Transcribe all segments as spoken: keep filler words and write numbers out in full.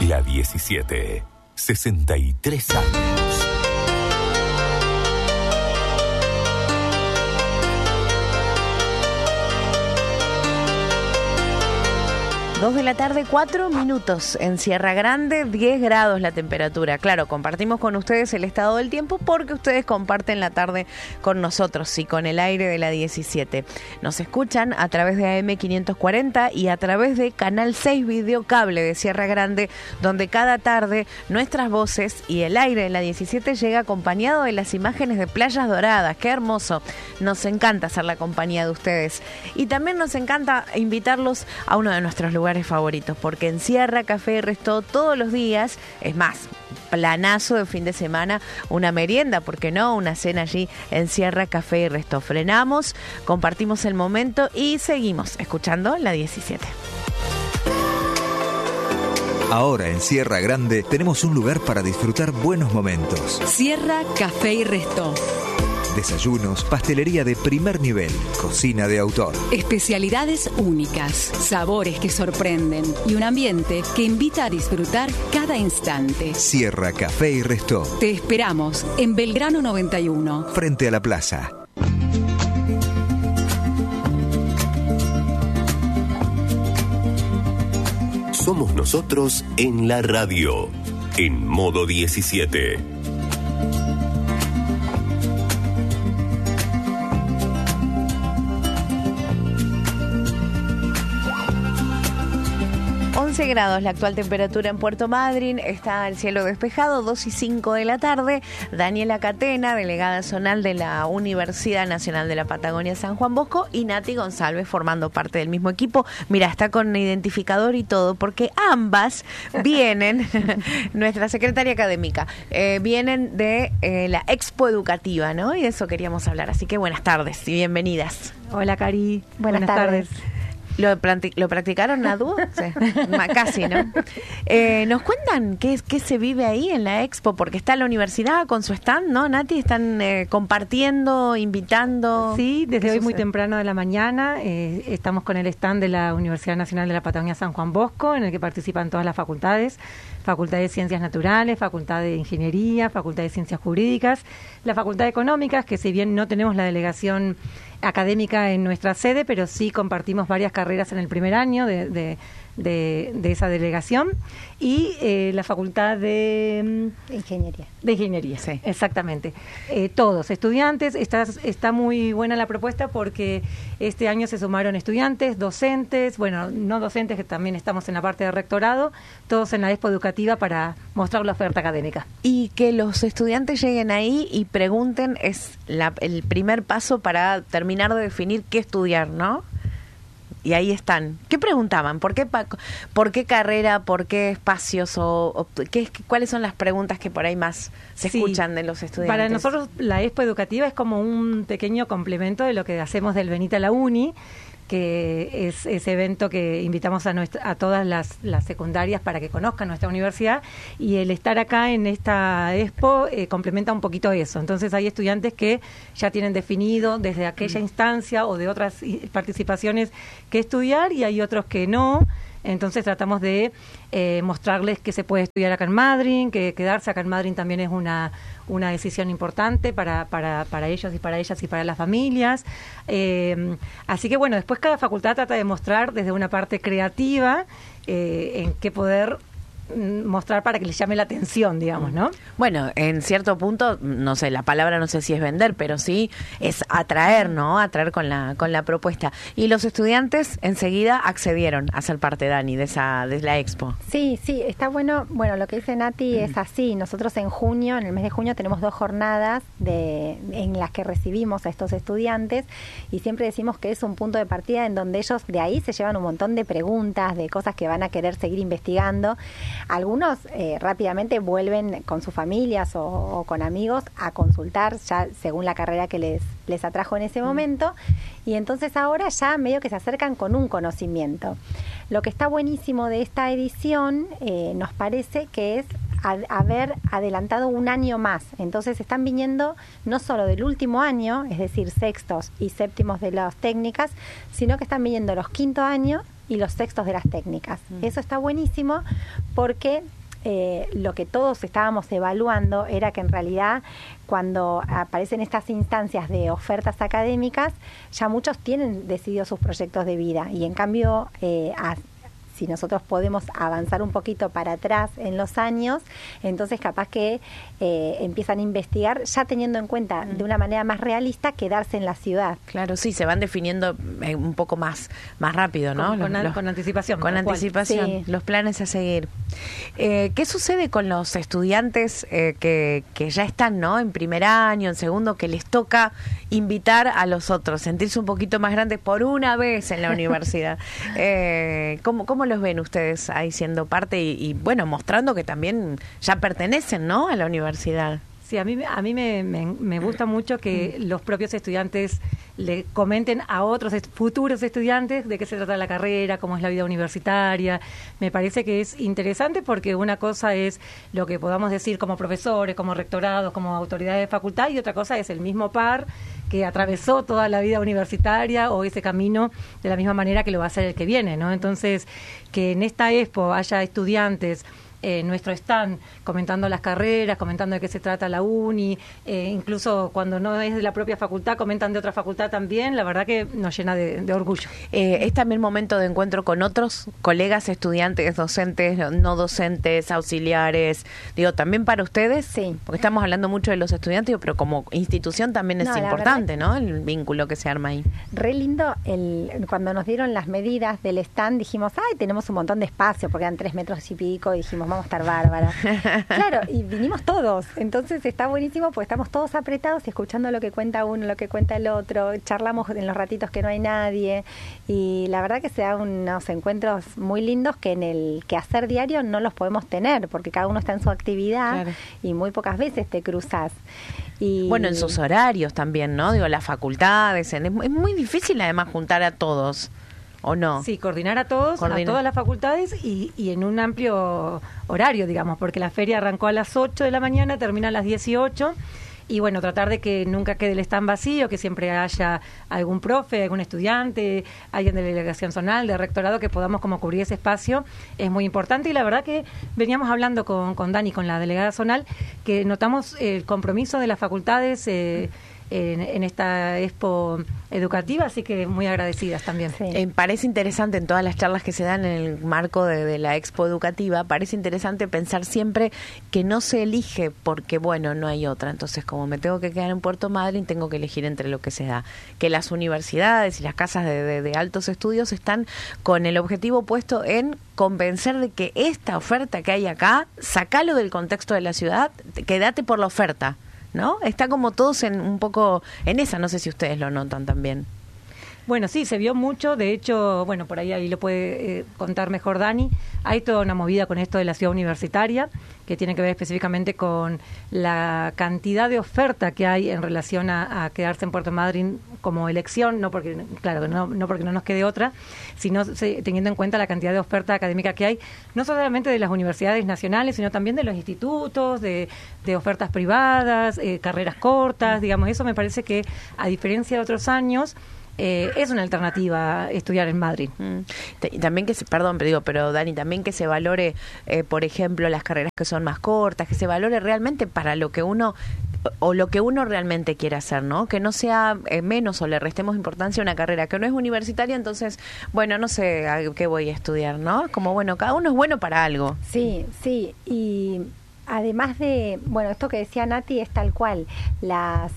La diecisiete, sesenta y tres años. Dos de la tarde, cuatro minutos. En Sierra Grande, diez grados la temperatura. Claro, compartimos con ustedes el estado del tiempo porque ustedes comparten la tarde con nosotros y con el aire de la diecisiete. Nos escuchan a través de A M quinientos cuarenta y a través de Canal seis Videocable de Sierra Grande, donde cada tarde nuestras voces y el aire de la diecisiete llega acompañado de las imágenes de playas doradas. ¡Qué hermoso! Nos encanta hacer la compañía de ustedes. Y también nos encanta invitarlos a uno de nuestros lugares favoritos, porque en Sierra Café y Resto todos los días, es más, planazo de fin de semana, una merienda, ¿por qué no? Una cena allí en Sierra Café y Resto. Frenamos, compartimos el momento y seguimos escuchando la diecisiete. Ahora en Sierra Grande tenemos un lugar para disfrutar buenos momentos. Sierra Café y Resto. Desayunos, pastelería de primer nivel, cocina de autor. Especialidades únicas, sabores que sorprenden y un ambiente que invita a disfrutar cada instante. Sierra Café y Resto. Te esperamos en Belgrano noventa y uno. Frente a la plaza. Somos nosotros en la radio, en modo diecisiete. once grados la actual temperatura en Puerto Madryn, está el cielo despejado, dos y cinco de la tarde. Daniela Catena, delegada zonal de la Universidad Nacional de la Patagonia San Juan Bosco, y Nati González formando parte del mismo equipo. Mira, está con identificador y todo, porque ambas vienen, nuestra secretaria académica, eh, vienen de eh, la Expo Educativa, ¿no? Y de eso queríamos hablar, así que buenas tardes y bienvenidas. Hola, Cari. Buenas, buenas tardes. tardes. ¿Lo, practic- ¿Lo practicaron a dúo? Sí. Casi, ¿no? Eh, ¿Nos cuentan qué, qué se vive ahí en la Expo? Porque está la universidad con su stand, ¿no, Nati? Están eh, compartiendo, invitando. Sí, desde hoy muy temprano de la mañana eh, estamos con el stand de la Universidad Nacional de la Patagonia San Juan Bosco, en el que participan todas las facultades. Facultad de Ciencias Naturales, Facultad de Ingeniería, Facultad de Ciencias Jurídicas, la Facultad de Económicas, que si bien no tenemos la delegación académica en nuestra sede, pero sí compartimos varias carreras en el primer año de, de, de, de esa delegación, y eh, la Facultad de Ingeniería. De Ingeniería, sí. Exactamente. Eh, todos estudiantes, está, está muy buena la propuesta porque este año se sumaron estudiantes, docentes, bueno, no docentes, que también estamos en la parte de rectorado, todos en la Expo Educativa para mostrar la oferta académica. Y que los estudiantes lleguen ahí y pregunten es la, el primer paso para terminar de definir qué estudiar, ¿no? Y ahí están. ¿Qué preguntaban? ¿Por qué, por qué carrera? ¿Por qué espacios? O, o qué, ¿Cuáles son las preguntas que por ahí más se sí, escuchan de los estudiantes? Para nosotros la Expo Educativa es como un pequeño complemento de lo que hacemos del Venite a la Uni, que es ese evento que invitamos a, nuestra, a todas las, las secundarias para que conozcan nuestra universidad, y el estar acá en esta Expo eh, complementa un poquito eso. Entonces hay estudiantes que ya tienen definido desde aquella instancia o de otras participaciones qué estudiar, y hay otros que no. Entonces tratamos de eh, mostrarles que se puede estudiar acá en Madryn, que quedarse acá en Madryn también es una, una decisión importante para, para, para ellos y para ellas y para las familias. Eh, así que bueno, después cada facultad trata de mostrar desde una parte creativa eh, en qué poder mostrar para que les llame la atención, digamos, ¿no? Bueno, en cierto punto, no sé, la palabra no sé si es vender, pero sí es atraer, ¿no? Atraer con la con la propuesta. Y los estudiantes enseguida accedieron a ser parte, Dani, de esa de la Expo. Sí, sí, está bueno. Bueno, lo que dice Nati mm. es así. Nosotros en junio, en el mes de junio, tenemos dos jornadas de en las que recibimos a estos estudiantes, y siempre decimos que es un punto de partida en donde ellos de ahí se llevan un montón de preguntas, de cosas que van a querer seguir investigando. Algunos eh, rápidamente vuelven con sus familias o, o con amigos a consultar ya según la carrera que les, les atrajo en ese momento, y entonces ahora ya medio que se acercan con un conocimiento. Lo que está buenísimo de esta edición eh, nos parece que es a, haber adelantado un año más. Entonces están viniendo no solo del último año, es decir, sextos y séptimos de las técnicas, sino que están viniendo los quinto años y los sextos de las técnicas. Mm. Eso está buenísimo porque eh, lo que todos estábamos evaluando era que en realidad cuando aparecen estas instancias de ofertas académicas, ya muchos tienen decididos sus proyectos de vida y en cambio, eh, a, si nosotros podemos avanzar un poquito para atrás en los años, entonces capaz que eh, empiezan a investigar ya teniendo en cuenta mm. de una manera más realista quedarse en la ciudad. Claro, sí, se van definiendo eh, un poco más, más rápido, ¿no? Con, los, con, los, con anticipación. Con anticipación, sí. Los planes a seguir. Eh, ¿Qué sucede con los estudiantes eh, que, que ya están, ¿no? En primer año, en segundo, que les toca invitar a los otros, sentirse un poquito más grandes por una vez en la universidad? Eh, ¿cómo, cómo los ven ustedes ahí siendo parte y, y bueno, mostrando que también ya pertenecen, ¿no?, a la universidad? Sí, a mí, a mí me, me, me gusta mucho que los propios estudiantes le comenten a otros est- futuros estudiantes de qué se trata la carrera, cómo es la vida universitaria. Me parece que es interesante porque una cosa es lo que podamos decir como profesores, como rectorados, como autoridades de facultad, y otra cosa es el mismo par que atravesó toda la vida universitaria o ese camino de la misma manera que lo va a hacer el que viene, ¿no? Entonces, que en esta expo haya estudiantes eh, nuestro stand comentando las carreras, comentando de qué se trata la uni, eh, incluso cuando no es de la propia facultad, comentan de otra facultad también, la verdad que nos llena de, de orgullo. Eh, ¿Es también momento de encuentro con otros colegas, estudiantes, docentes, no docentes, auxiliares? Digo, ¿también para ustedes? Sí. Porque estamos hablando mucho de los estudiantes, pero como institución también es no, importante, ¿no?, el vínculo que se arma ahí. Re lindo, el, cuando nos dieron las medidas del stand, dijimos, ay, tenemos un montón de espacio, porque eran tres metros y pico, y dijimos, vamos a estar bárbaras. Claro, y vinimos todos, entonces está buenísimo, porque estamos todos apretados y escuchando lo que cuenta uno, lo que cuenta el otro, charlamos en los ratitos que no hay nadie, y la verdad que se dan unos encuentros muy lindos que en el quehacer diario no los podemos tener, porque cada uno está en su actividad, claro, y muy pocas veces te cruzas. Y bueno, en sus horarios también, ¿no? Digo, las facultades, en, es muy difícil además juntar a todos, ¿o no? Sí, coordinar a todos, Coordina. a todas las facultades y, y en un amplio horario, digamos, porque la feria arrancó a las ocho de la mañana, termina a las dieciocho. Y bueno, tratar de que nunca quede el stand vacío, que siempre haya algún profe, algún estudiante, alguien de la delegación zonal, de rectorado, que podamos como cubrir ese espacio, es muy importante. Y la verdad que veníamos hablando con, con Dani, con la delegada zonal, que notamos el compromiso de las facultades eh, en, en esta expo educativa, así que muy agradecidas también. Sí. Eh, parece interesante en todas las charlas que se dan en el marco de, de la expo educativa, parece interesante pensar siempre que no se elige porque, bueno, no hay otra. Entonces, como me tengo que quedar en Puerto Madryn, tengo que elegir entre lo que se da. Que las universidades y las casas de, de, de altos estudios están con el objetivo puesto en convencer de que esta oferta que hay acá, sacalo del contexto de la ciudad, quédate por la oferta, ¿no? Está como todos en un poco en esa, no sé si ustedes lo notan también. Bueno, sí, se vio mucho, de hecho, bueno, por ahí, ahí lo puede eh, contar mejor Dani, hay toda una movida con esto de la ciudad universitaria, que tiene que ver específicamente con la cantidad de oferta que hay en relación a, a quedarse en Puerto Madryn como elección, no porque, claro, no, no porque no nos quede otra, sino se, teniendo en cuenta la cantidad de oferta académica que hay, no solamente de las universidades nacionales, sino también de los institutos, de, de ofertas privadas, eh, carreras cortas, digamos, eso me parece que, a diferencia de otros años, Eh, es una alternativa estudiar en Madrid. Mm. Y también que se, perdón, pero digo, pero Dani, también que se valore, eh, por ejemplo, las carreras que son más cortas, que se valore realmente para lo que uno, o lo que uno realmente quiere hacer, ¿no? Que no sea eh, menos o le restemos importancia a una carrera que no es universitaria, entonces, bueno, no sé a qué voy a estudiar, ¿no? Como, bueno, cada uno es bueno para algo. Sí, sí, y además de, bueno, esto que decía Nati es tal cual, las,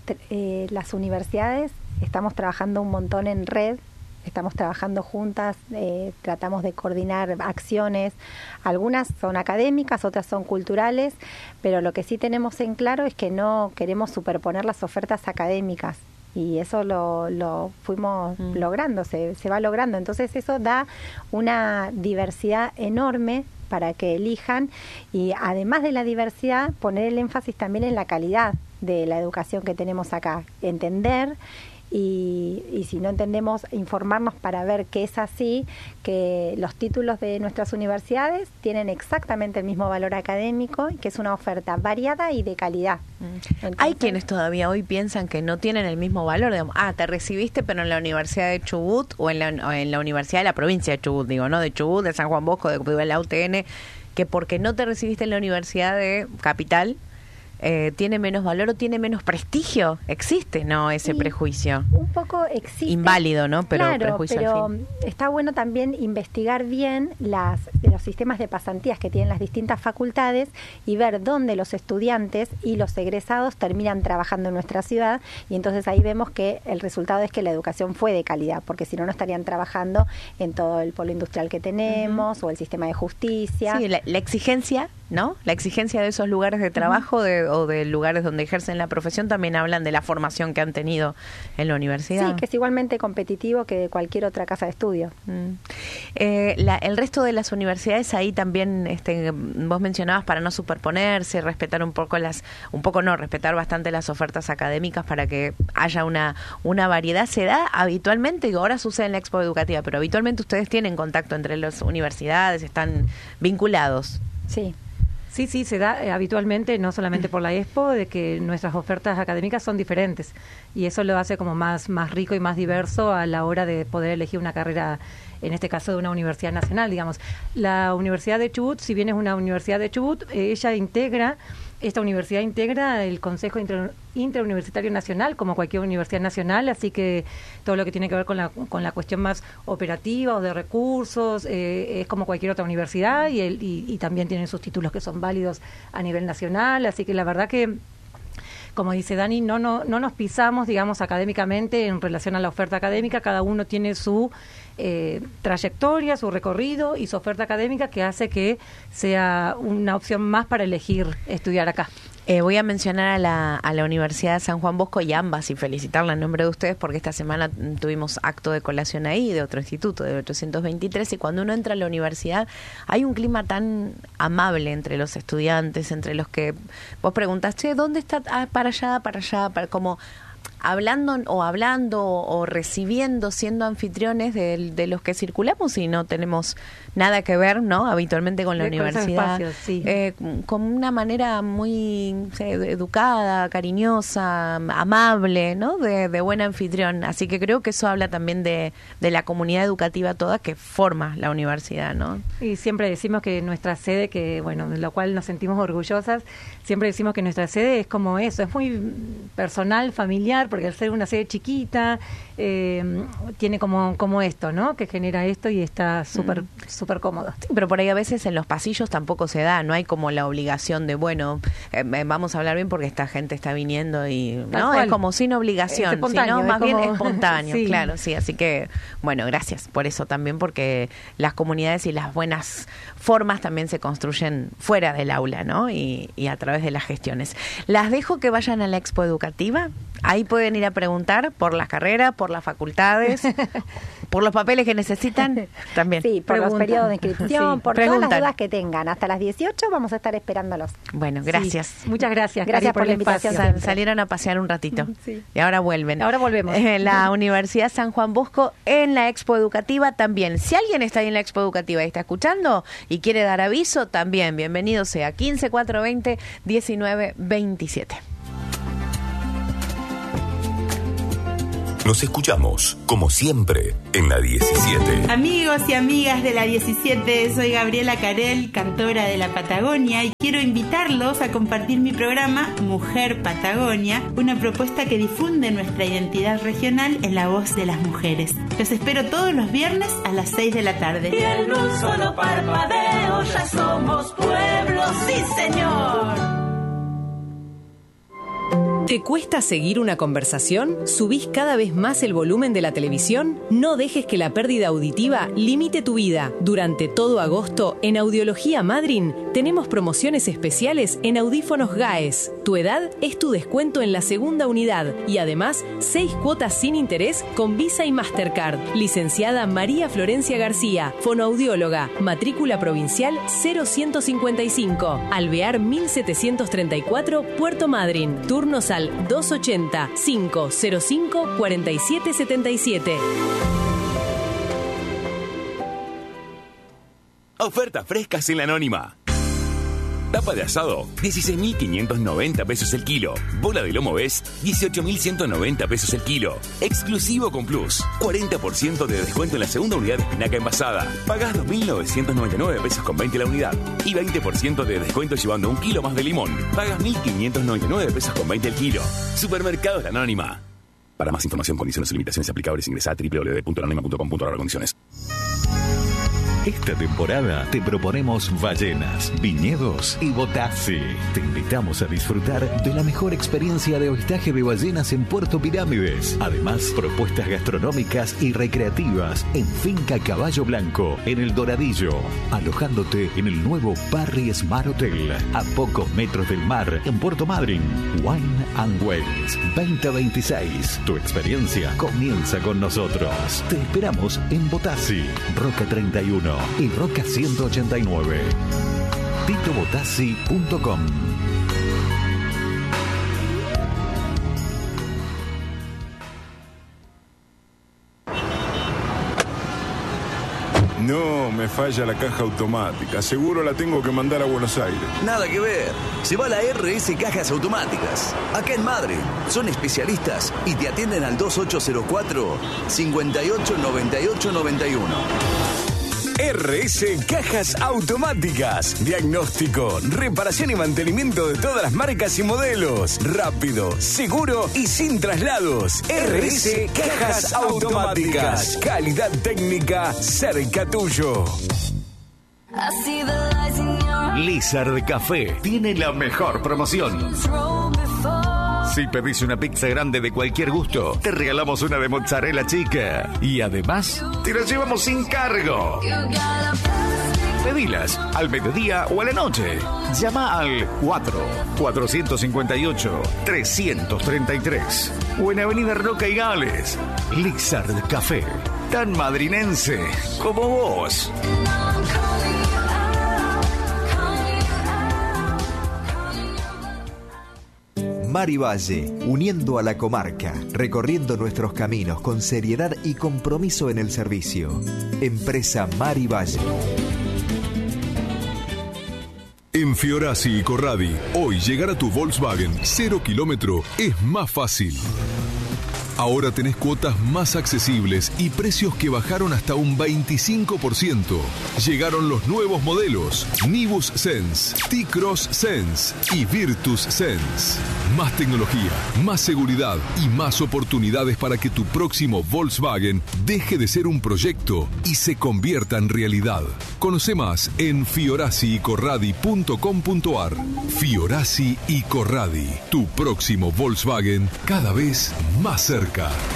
eh, las universidades estamos trabajando un montón en red, estamos trabajando juntas, eh, tratamos de coordinar acciones, algunas son académicas, otras son culturales, pero lo que sí tenemos en claro es que no queremos superponer las ofertas académicas, y eso lo, lo fuimos mm. logrando, se, se va logrando, entonces eso da una diversidad enorme para que elijan, y además de la diversidad, poner el énfasis también en la calidad de la educación que tenemos acá, entender Y, y si no entendemos, informarnos para ver que es así, que los títulos de nuestras universidades tienen exactamente el mismo valor académico, que es una oferta variada y de calidad. Entonces, hay quienes todavía hoy piensan que no tienen el mismo valor, digamos, ah, te recibiste pero en la Universidad de Chubut o en la, o en la Universidad de la provincia de Chubut, digo, ¿no? De Chubut, de San Juan Bosco, de, de la U T N, que porque no te recibiste en la Universidad de Capital, Eh, ¿tiene menos valor o tiene menos prestigio? ¿Existe, no, ese sí, prejuicio? Un poco existe. Inválido, ¿no? Pero claro, prejuicio pero al fin. Está bueno también investigar bien las, los sistemas de pasantías que tienen las distintas facultades y ver dónde los estudiantes y los egresados terminan trabajando en nuestra ciudad, y entonces ahí vemos que el resultado es que la educación fue de calidad, porque si no, no estarían trabajando en todo el polo industrial que tenemos, uh-huh, o el sistema de justicia. Sí, la, la exigencia, ¿no? La exigencia de esos lugares de trabajo, uh-huh, de, o de lugares donde ejercen la profesión, también hablan de la formación que han tenido en la universidad. Sí, que es igualmente competitivo que cualquier otra casa de estudio. Mm. Eh, la, el resto de las universidades ahí también, este, vos mencionabas, para no superponerse, respetar un poco las, un poco no, respetar bastante las ofertas académicas para que haya una, una variedad. Se da habitualmente, y ahora sucede en la Expo Educativa, pero habitualmente ustedes tienen contacto entre las universidades, están vinculados. Sí. Sí, sí, se da eh, habitualmente, no solamente por la Expo, de que nuestras ofertas académicas son diferentes, y eso lo hace como más, más rico y más diverso a la hora de poder elegir una carrera, en este caso de una universidad nacional, digamos. La Universidad de Chubut, si bien es una universidad de Chubut, eh, ella integra, esta universidad integra el Consejo Inter, Interuniversitario Nacional, como cualquier universidad nacional, así que todo lo que tiene que ver con la, con la cuestión más operativa o de recursos, eh, es como cualquier otra universidad, y, el, y, y también tienen sus títulos que son válidos a nivel nacional, así que la verdad que, como dice Dani, no, no, no nos pisamos, digamos, académicamente en relación a la oferta académica. Cada uno tiene su eh, trayectoria, su recorrido y su oferta académica, que hace que sea una opción más para elegir estudiar acá. Eh, voy a mencionar a la, a la Universidad de San Juan Bosco y ambas, y felicitarla en nombre de ustedes, porque esta semana tuvimos acto de colación ahí de otro instituto, de ochocientos veintitrés, y cuando uno entra a la universidad hay un clima tan amable entre los estudiantes, entre los que vos preguntás, che, ¿dónde está? Ah, para allá, para allá, para, como hablando o hablando o recibiendo, siendo anfitriones de, de los que circulamos y no tenemos nada que ver, ¿no? Habitualmente con la de universidad, espacios, sí. eh, con una manera muy sé, educada, cariñosa, amable, ¿no? De, de buen anfitrión. Así que creo que eso habla también de, de la comunidad educativa toda que forma la universidad, ¿no? Y siempre decimos que nuestra sede, que bueno, de lo cual nos sentimos orgullosas, siempre decimos que nuestra sede es como eso, es muy personal, familiar, porque al ser una sede chiquita, eh, tiene como, como esto, ¿no? Que genera esto y está súper, mm. súper cómodo. Sí, pero por ahí a veces en los pasillos tampoco se da, no hay como la obligación de, bueno, eh, vamos a hablar bien porque esta gente está viniendo y, ¿no? Es como sin obligación, sino más bien como... espontáneo, sí. Claro, sí, así que, bueno, gracias por eso también, porque las comunidades y las buenas formas también se construyen fuera del aula, ¿no? Y, y a través de las gestiones. Las dejo que vayan a la Expo Educativa. Ahí pueden ir a preguntar por las carreras, por las facultades, por los papeles que necesitan también. Sí, por Preguntan. Los periodos de inscripción, sí, por Preguntan. Todas las dudas que tengan. Hasta las dieciocho vamos a estar esperándolos. Bueno, gracias. Sí. Muchas gracias. Gracias por, por la invitación. Sal, salieron a pasear un ratito. Sí. Y ahora vuelven. Ahora volvemos. Eh, la Universidad San Juan Bosco en la Expo Educativa también. Si alguien está ahí en la Expo Educativa y está escuchando y quiere dar aviso, también bienvenido sea. quince, cuatrocientos veinte, diecinueve veintisiete. Nos escuchamos, como siempre, en la diecisiete. Amigos y amigas de la diecisiete, soy Gabriela Carel, cantora de la Patagonia, y quiero invitarlos a compartir mi programa Mujer Patagonia, una propuesta que difunde nuestra identidad regional en la voz de las mujeres. Los espero todos los viernes a las seis de la tarde. Y en un solo parpadeo ya somos pueblo, sí señor. ¿Te cuesta seguir una conversación? ¿Subís cada vez más el volumen de la televisión? No dejes que la pérdida auditiva limite tu vida. Durante todo agosto, en Audiología Madryn, tenemos promociones especiales en audífonos GAES. Tu edad es tu descuento en la segunda unidad y además, seis cuotas sin interés con Visa y Mastercard. Licenciada María Florencia García, fonoaudióloga, matrícula provincial cero ciento cincuenta y cinco, Alvear mil setecientos treinta y cuatro, Puerto Madryn. Turnos al dos ochenta, cinco cero cinco, cuarenta y siete setenta y siete. Ofertas frescas en la Anónima. Tapa de asado, dieciséis mil quinientos noventa pesos el kilo. Bola de lomo Best, dieciocho mil ciento noventa pesos el kilo. Exclusivo con Plus, cuarenta por ciento de descuento en la segunda unidad de espinaca envasada. Pagás dos mil novecientos noventa y nueve pesos con veinte la unidad. Y veinte por ciento de descuento llevando un kilo más de limón. Pagas mil quinientos noventa y nueve pesos con veinte el kilo. Supermercados La Anónima. Para más información, condiciones y limitaciones aplicables, ingresa a doble u doble u doble u punto anónima punto com punto a r condiciones. Esta temporada te proponemos ballenas, viñedos y botassi. Te invitamos a disfrutar de la mejor experiencia de avistaje de ballenas en Puerto Pirámides. Además, propuestas gastronómicas y recreativas en Finca Caballo Blanco, en El Doradillo. Alojándote en el nuevo Parry Smart Hotel, a pocos metros del mar, en Puerto Madryn. Wine and Wells veinte veintiséis. Tu experiencia comienza con nosotros. Te esperamos en Botassi, Roca treinta y uno y Roca ciento ochenta y nueve. tito botassi punto com. No, me falla la caja automática. Seguro la tengo que mandar a Buenos Aires. Nada que ver. Se va a la R S Cajas Automáticas. Acá en Madrid. Son especialistas y te atienden al dos ocho cero cuatro, cinco ocho nueve ocho nueve uno. R S Cajas Automáticas. Diagnóstico, reparación y mantenimiento de todas las marcas y modelos. Rápido, seguro y sin traslados. R S Cajas Automáticas. Calidad técnica cerca tuyo. Lizard Café tiene la mejor promoción. Si pedís una pizza grande de cualquier gusto, te regalamos una de mozzarella chica. Y además, te la llevamos sin cargo. Pedilas al mediodía o a la noche. Llama al cuatro, cuatro cinco ocho, tres tres tres. O en Avenida Roca y Gales. Lizard Café. Tan madrinense como vos. Mari Valle, uniendo a la comarca, recorriendo nuestros caminos con seriedad y compromiso en el servicio. Empresa Mari Valle. En Fiorasi y Corradi, hoy llegar a tu Volkswagen cero kilómetro es más fácil. Ahora tenés cuotas más accesibles y precios que bajaron hasta un veinticinco por ciento. Llegaron los nuevos modelos Nibus Sense, T-Cross Sense y Virtus Sense. Más tecnología, más seguridad y más oportunidades para que tu próximo Volkswagen deje de ser un proyecto y se convierta en realidad. Conoce más en fiorasi y corradi punto com punto a r. Fiorasi y Corradi, tu próximo Volkswagen cada vez más cerca.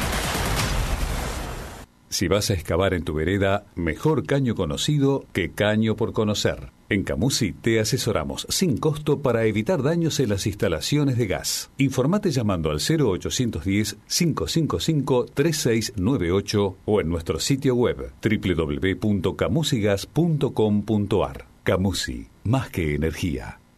Si vas a excavar en tu vereda, mejor caño conocido que caño por conocer. En Camusi te asesoramos sin costo para evitar daños en las instalaciones de gas. Informate llamando al cero ochocientos diez, cinco cinco cinco, tres seis nueve ocho o en nuestro sitio web doble u doble u doble u punto camusigas punto com punto a r. Camusi, más que energía.